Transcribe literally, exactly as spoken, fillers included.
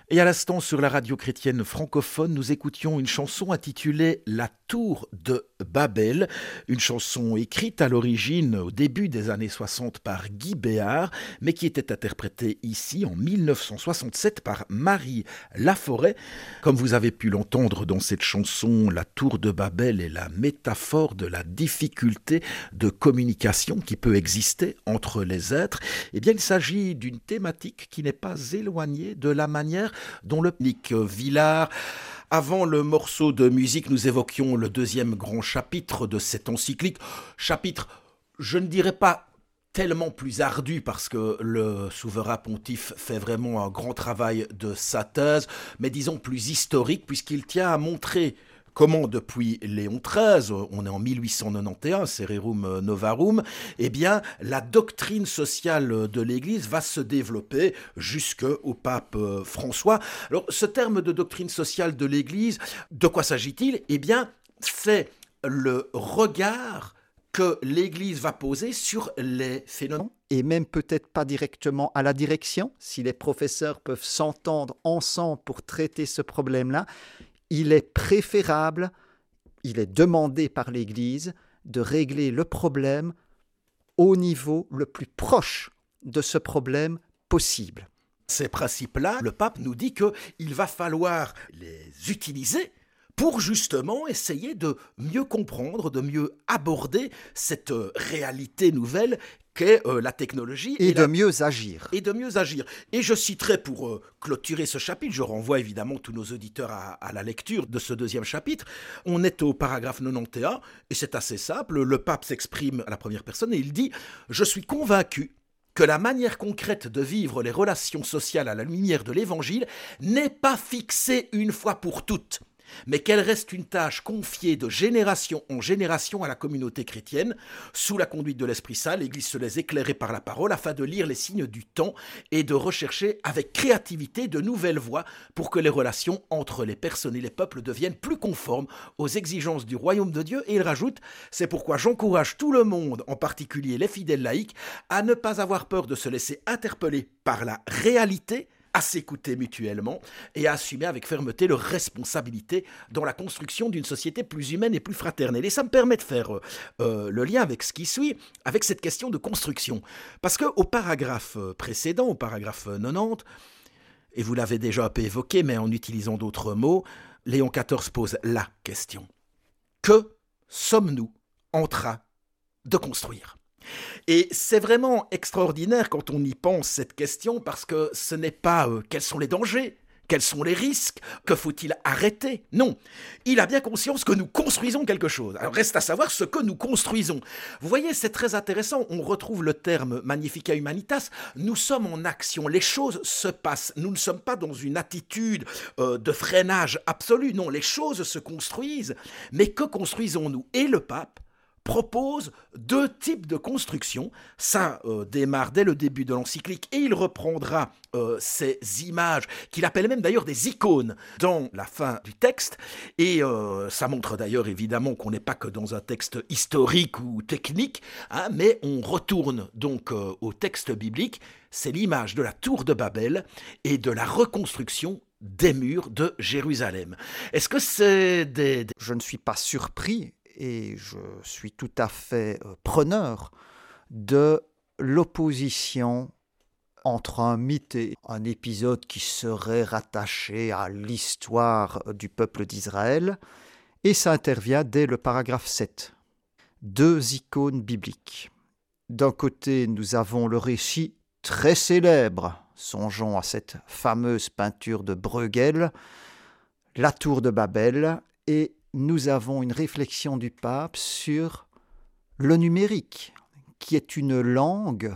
Et à l'instant, sur la radio chrétienne francophone, nous écoutions une chanson intitulée La Tour de Babel, une chanson écrite à l'origine, au début des années soixante, par Guy Béard, mais qui était interprétée ici en mille neuf cent soixante-sept par Marie Laforêt. Comme vous avez pu l'entendre dans cette chanson, La Tour de Babel est la métaphore de la difficulté de communication qui peut exister entre les êtres. Eh bien, il s'agit d'une thématique qui n'est pas éloignée de la manière dont le Nick Villard. Avant le morceau de musique, nous évoquions le deuxième grand chapitre de cette encyclique. Chapitre, je ne dirais pas tellement plus ardu parce que le souverain pontife fait vraiment un grand travail de synthèse, mais disons plus historique puisqu'il tient à montrer comment depuis Léon treize, on est en mille huit cent quatre-vingt-onze, Sererum Novarum, eh bien la doctrine sociale de l'Église va se développer jusqu'au pape François. Alors ce terme de doctrine sociale de l'Église, de quoi s'agit-il ? Eh bien c'est le regard que l'Église va poser sur les phénomènes. Et même peut-être pas directement à la direction, si les professeurs peuvent s'entendre ensemble pour traiter ce problème-là, il est préférable, il est demandé par l'Église de régler le problème au niveau le plus proche de ce problème possible. Ces principes-là, le pape nous dit qu'il va falloir les utiliser pour justement essayer de mieux comprendre, de mieux aborder cette réalité nouvelle qu'est euh, la technologie. Et, et de la... mieux agir. Et de mieux agir. Et je citerai pour euh, clôturer ce chapitre, je renvoie évidemment tous nos auditeurs à, à la lecture de ce deuxième chapitre. On est au paragraphe quatre-vingt-onze et c'est assez simple. Le pape s'exprime à la première personne et il dit « Je suis convaincu que la manière concrète de vivre les relations sociales à la lumière de l'Évangile n'est pas fixée une fois pour toutes, mais qu'elle reste une tâche confiée de génération en génération à la communauté chrétienne. Sous la conduite de l'Esprit Saint, l'Église se laisse éclairer par la parole afin de lire les signes du temps et de rechercher avec créativité de nouvelles voies pour que les relations entre les personnes et les peuples deviennent plus conformes aux exigences du royaume de Dieu. » Et il rajoute « C'est pourquoi j'encourage tout le monde, en particulier les fidèles laïcs, à ne pas avoir peur de se laisser interpeller par la réalité, à s'écouter mutuellement et à assumer avec fermeté leur responsabilité dans la construction d'une société plus humaine et plus fraternelle. » Et ça me permet de faire euh, le lien avec ce qui suit, avec cette question de construction. Parce qu'au paragraphe précédent, au paragraphe quatre-vingt-dix, et vous l'avez déjà un peu évoqué, mais en utilisant d'autres mots, Léon quatorze pose la question. Que sommes-nous en train de construire ? Et c'est vraiment extraordinaire quand on y pense cette question parce que ce n'est pas euh, quels sont les dangers, quels sont les risques, que faut-il arrêter ? Non, il a bien conscience que nous construisons quelque chose. Alors reste à savoir ce que nous construisons. Vous voyez, c'est très intéressant, on retrouve le terme Magnificat Humanitas, nous sommes en action, les choses se passent, nous ne sommes pas dans une attitude euh, de freinage absolu, non, les choses se construisent, mais que construisons-nous ? Et le pape propose deux types de construction. Ça euh, démarre dès le début de l'encyclique et il reprendra euh, ces images qu'il appelle même d'ailleurs des icônes dans la fin du texte. Et euh, ça montre d'ailleurs évidemment qu'on n'est pas que dans un texte historique ou technique, hein, mais on retourne donc euh, au texte biblique. C'est l'image de la tour de Babel et de la reconstruction des murs de Jérusalem. Est-ce que c'est des... des... Je ne suis pas surpris et je suis tout à fait preneur de l'opposition entre un mythe et un épisode qui serait rattaché à l'histoire du peuple d'Israël, et ça intervient dès le paragraphe sept. Deux icônes bibliques. D'un côté, nous avons le récit très célèbre, songeons à cette fameuse peinture de Bruegel, la tour de Babel, et nous avons une réflexion du pape sur le numérique, qui est une langue